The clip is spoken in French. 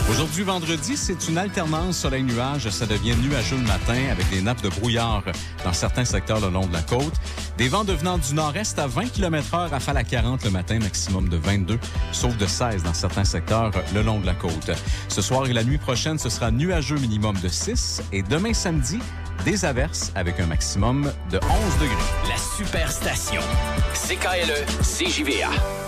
Aujourd'hui, vendredi, c'est une alternance soleil-nuage. Ça devient nuageux le matin avec des nappes de brouillard dans certains secteurs le long de la côte. Des vents devenant du nord-est à 20 km/h, rafale à 40 le matin, maximum de 22, sauf de 16 dans certains secteurs le long de la côte. Ce soir et la nuit prochaine, ce sera nuageux minimum de 6 et demain samedi, des averses avec un maximum de 11 degrés. La Superstation. CKLE, CJVA.